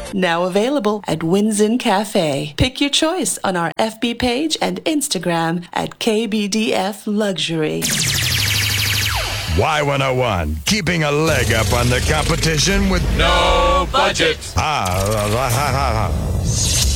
Now available at Winzen Cafe. Pick your choice on our FB page and Instagram at KBDF Luxury. Y101, keeping a leg up on the competition with no budget.